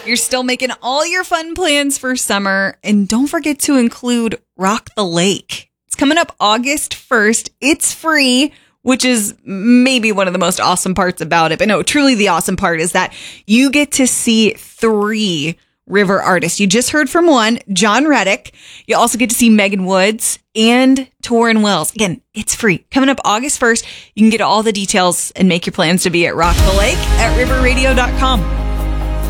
You're still making all your fun plans for summer. And don't forget to include Rock the Lake. It's coming up August 1st. It's free, which is maybe one of the most awesome parts about it. But no, truly the awesome part is that you get to see 3 river artists. You just heard from one, John Reddick. You also get to see Megan Woods and Torrin Wells. Again, it's free. Coming up August 1st. You can get all the details and make your plans to be at Rock the Lake at riverradio.com.